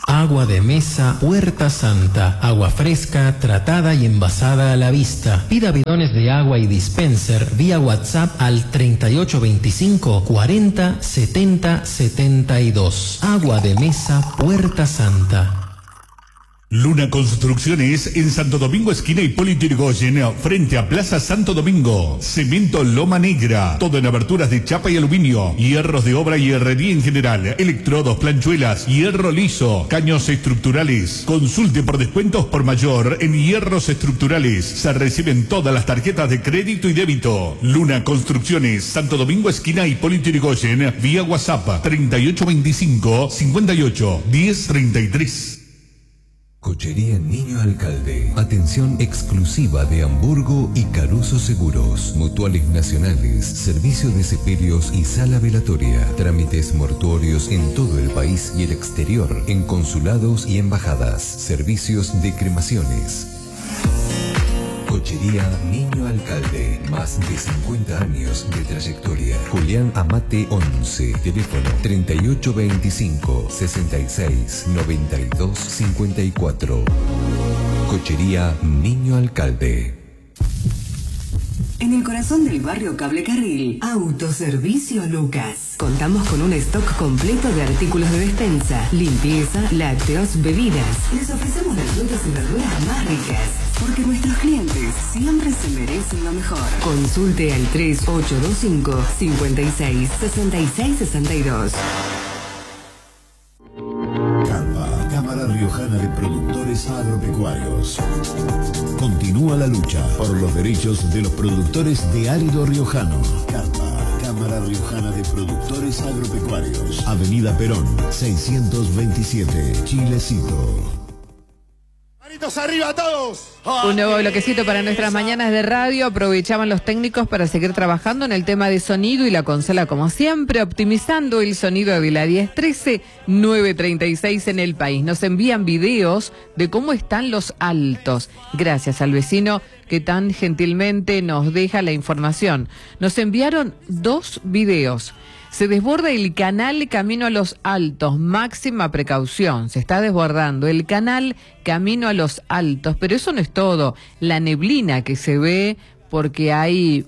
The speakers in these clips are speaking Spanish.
Agua de mesa Puerta Santa. Agua fresca, tratada y envasada a la vista. Pida bidones de agua y dispenser vía WhatsApp al 3825 40 70 72. Agua de mesa Puerta Santa. Luna Construcciones en Santo Domingo, esquina Hipólito Yrigoyen, frente a Plaza Santo Domingo. Cemento Loma Negra, todo en aberturas de chapa y aluminio, hierros de obra y herrería en general, electrodos, planchuelas, hierro liso, caños estructurales. Consulte por descuentos por mayor en hierros estructurales. Se reciben todas las tarjetas de crédito y débito. Luna Construcciones, Santo Domingo, esquina Hipólito Yrigoyen, vía WhatsApp 3825 58 1033. Cochería Niño Alcalde. Atención exclusiva de Hamburgo y Caruso Seguros. Mutuales nacionales. Servicio de sepelios y sala velatoria. Trámites mortuorios en todo el país y el exterior. En consulados y embajadas. Servicios de cremaciones. Cochería Niño Alcalde. Más de 50 años de trayectoria. Julián Amate 11. Teléfono 3825 66 92 54. Cochería Niño Alcalde. En el corazón del barrio Cable Carril, Autoservicio Lucas. Contamos con un stock completo de artículos de despensa, limpieza, lácteos, bebidas. Les ofrecemos las frutas y verduras más ricas, porque nuestros clientes siempre se merecen lo mejor. Consulte al 3825 56 66 62. CARPA, Cámara Riojana de Productores Agropecuarios. Continúa la lucha por los derechos de los productores de árido riojano. CARPA, Cámara Riojana de Productores Agropecuarios. Avenida Perón, 627, Chilecito. ¡Arriba todos! Un nuevo bloquecito para nuestras mañanas de radio. Aprovechaban los técnicos para seguir trabajando en el tema de sonido y la consola, como siempre, optimizando el sonido de la 1013 936 en el país. Nos envían videos de cómo están los altos. Gracias al vecino que tan gentilmente nos deja la información. Nos enviaron 2 videos. Se desborda el canal camino a los altos, máxima precaución, se está desbordando el canal camino a los altos, pero eso no es todo, la neblina que se ve porque hay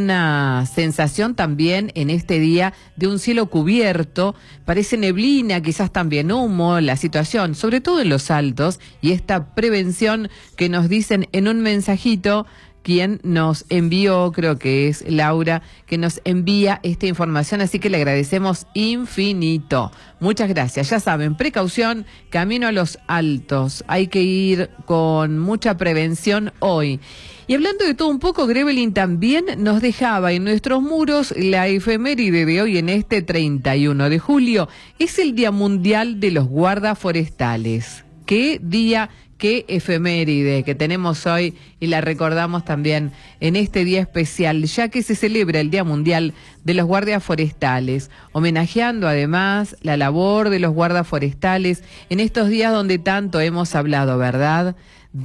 una sensación también en este día de un cielo cubierto, parece neblina, quizás también humo, la situación, sobre todo en los altos, y esta prevención que nos dicen en un mensajito. Quien nos envió, creo que es Laura, que nos envía esta información, así que le agradecemos infinito. Muchas gracias. Ya saben, precaución, camino a los altos. Hay que ir con mucha prevención hoy. Y hablando de todo un poco, Grevelin también nos dejaba en nuestros muros la efeméride de hoy en este 31 de julio. Es el Día Mundial de los Guardas Forestales. ¿Qué día? Qué efeméride que tenemos hoy y la recordamos también en este día especial, ya que se celebra el Día Mundial de los Guardias Forestales, homenajeando además la labor de los guardas forestales en estos días donde tanto hemos hablado, ¿verdad?,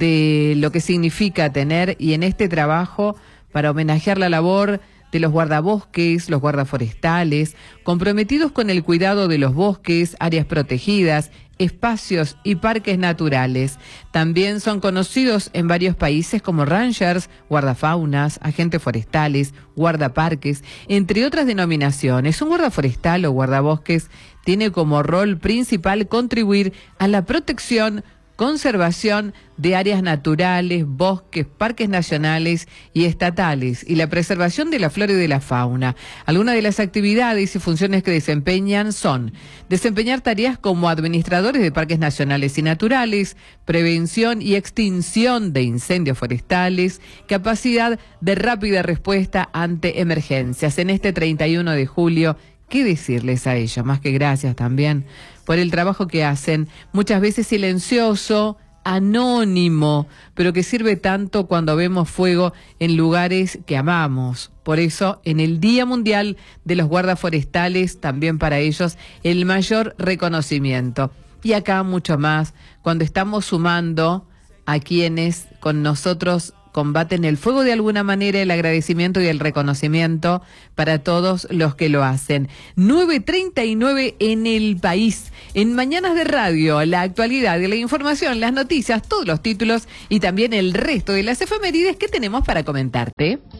de lo que significa tener, y en este trabajo para homenajear la labor de los guardabosques, los guardaforestales, comprometidos con el cuidado de los bosques, áreas protegidas, espacios y parques naturales. También son conocidos en varios países como rangers, guardafaunas, agentes forestales, guardaparques, entre otras denominaciones. Un guardaforestal o guardabosques tiene como rol principal contribuir a la protección, conservación de áreas naturales, bosques, parques nacionales y estatales, y la preservación de la flora y de la fauna. Algunas de las actividades y funciones que desempeñan son desempeñar tareas como administradores de parques nacionales y naturales, prevención y extinción de incendios forestales, capacidad de rápida respuesta ante emergencias. En este 31 de julio, ¿qué decirles a ellos? Más que gracias también por el trabajo que hacen, muchas veces silencioso, anónimo, pero que sirve tanto cuando vemos fuego en lugares que amamos. Por eso, en el Día Mundial de los Guardas Forestales, también para ellos el mayor reconocimiento. Y acá mucho más, cuando estamos sumando a quienes con nosotros combaten el fuego de alguna manera, el agradecimiento y el reconocimiento para todos los que lo hacen. 9:39 en el país. En Mañanas de Radio, la actualidad y la información, las noticias, todos los títulos y también el resto de las efemérides que tenemos para comentarte.